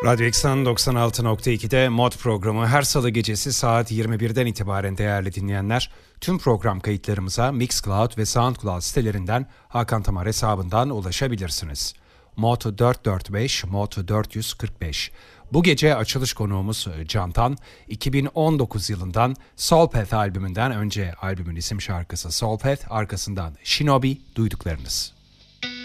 Radyo Eksen 96.2'de Mod programı her salı gecesi saat 21'den itibaren değerli dinleyenler. Tüm program kayıtlarımıza Mixcloud ve Soundcloud sitelerinden Hakan Tamar hesabından ulaşabilirsiniz. Mod 445, Mod 445. Bu gece açılış konuğumuz Cantan. 2019 yılından Soulpath albümünden önce albümün isim şarkısı Soulpath, arkasından Shinobi duyduklarınız.